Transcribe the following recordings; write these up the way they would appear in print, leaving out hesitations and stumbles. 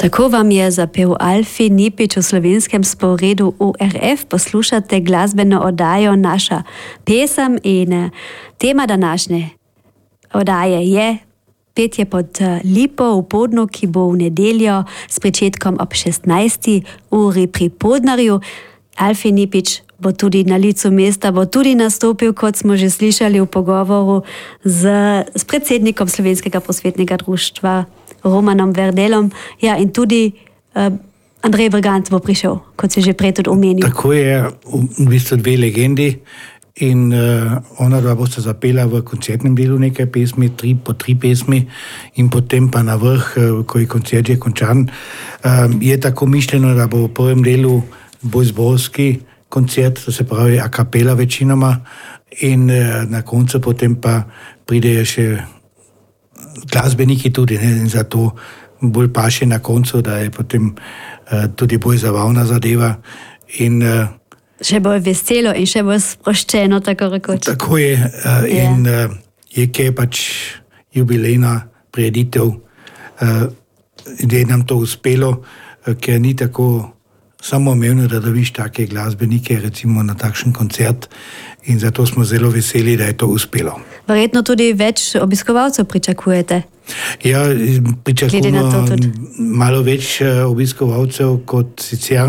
Tako vam je zapel Alfi Nipič v slovenskem sporedu ORF. Poslušate glasbeno oddajo Naša pesem in tema današnje oddaje je petje pod lipo v Podnu, ki bo v nedeljo s pričetkom ob 16. uri pri Podnarju. Alfi Nipič bo tudi na licu mesta, bo tudi nastopil, kot smo že slišali v pogovoru s predsednikom Slovenskega prosvetnega društva Romanom Verdelom. Ja, in tudi Andrej Bergant bo prišel, kot si že prej tudi omenil. Tako je, v bistvu dve legendi in ona dva bosta zapela v koncertnem delu nekaj pesmi, po tri pesmi in potem pa na vrh, ko je koncert že končan. Je tako mišljeno, da bo v prvem delu bolj zborski koncert, to se pravi a capella večinoma, in na koncu potem pa pridejo še glasbeniki tudi, ne? In zato bolj paše na koncu, da je potem tudi bolj zabavna zadeva in še bolj veselo in še bolj sproščeno, tako rekoč. Tako je, in je kaj pač jubilejna prireditev, da je nam to uspelo, ker ni tako samoumevno, da dobiš take glasbenike recimo na takšen koncert, in zato smo zelo veseli, da je to uspelo. Verjetno tudi več obiskovalcev pričakujete? Ja, pričakujemo malo več obiskovalcev kot sicer.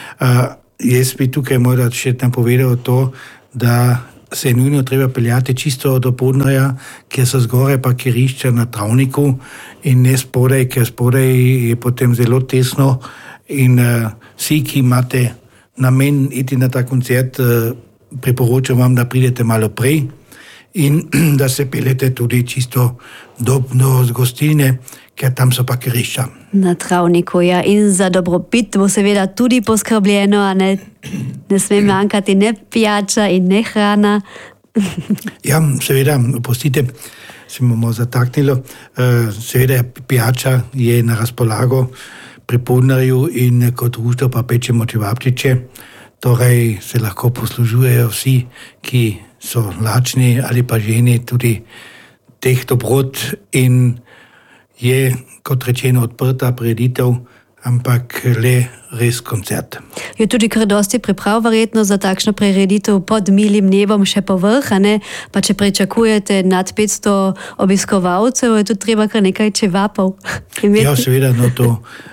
Jaz bi tukaj morda še napovedal to, da se je nujno treba peljati čisto do Podnarja, kjer so zgoraj parkirišča na travniku in ne spodaj, ker spodaj je potem zelo tesno. In vsi, ki imate namen iti na ta koncert, priporočam vam, da pridete malo prej in da se peljete tudi čisto do gostilne, ker tam so parkirišča. Na travniku, ja. In za dobrobit bo seveda tudi poskrbljeno, a ne sme manjkati ne pijača in ne hrana. Ja, seveda, oprostite, se bomo zataknilo. Seveda, pijača je na razpolago pri Podnarju in kot društvo pa pečemo čevapčiče. Torej se lahko poslužujejo vsi, ki so lačni ali pa ženi tudi teh dobrot, in je, kot rečeno, odprta prireditev, ampak le res koncert. Je tudi kar dosti priprav verjetno za takšno prireditev pod milim nebom še povrh, a ne? Pa če pričakujete nad 500 obiskovalcev, je tudi treba kar nekaj čevapov imeti. Ja, seveda, no to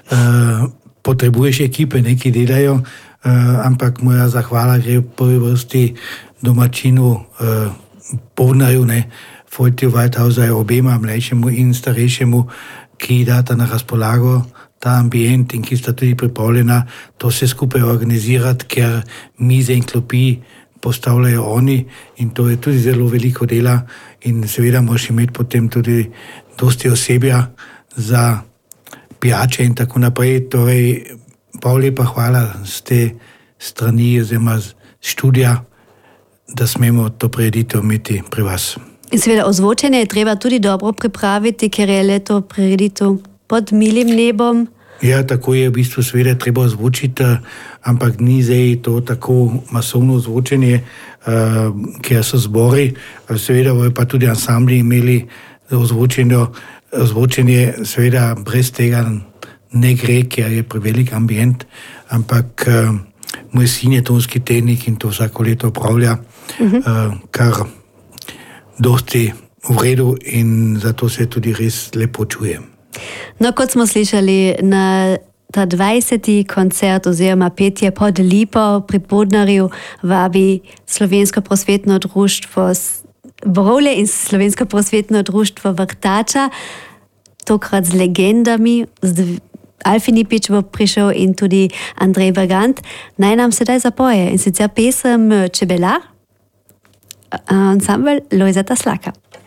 potrebuješ ekipe, neki delajo, ampak moja zahvala gre v prvi vrsti domačinu Podnarju, ne, Foltju Waldhauser, obema, mlajšemu in starejšemu, ki data na razpolago ta ambient in ki sta tudi pripravljena to vse skupaj organizirati, ker mize in klopi postavljajo oni in to je tudi zelo veliko dela in seveda moraš imeti potem tudi dosti osebja za pijače in tako naprej. Torej, prav lepa hvala z te strani oziroma študija, da smemo to prireditev imeti pri vas. In seveda ozvočenje je treba tudi dobro pripraviti, ker je leto prireditev pod milim nebom. Ja, tako je v bistvu seveda treba ozvočiti, ampak ni zdaj to tako masovno ozvočenje, ker so zbori, seveda bojo pa tudi ansambli imeli ozvočenje, seveda brez tega ne gre, ker je prevelik ambient, ampak moj sin je tonski tehnik in to vsako leto upravlja, kar dosti v redu in zato se tudi res lepo čuje. No, kot smo slišali, na ta 20. koncert oziroma petje pod lipo pri Podnarju vabi Slovensko prosvetno društvo Borovlje in Slovensko prosvetno društvo Vrtača, tokrat z legendami, Alfi Nipič bo prišel in tudi Andrej Bergant. Naj nam sedaj zapoje in sicer pesem Čebelar, ansambel Lojzeta Slaka.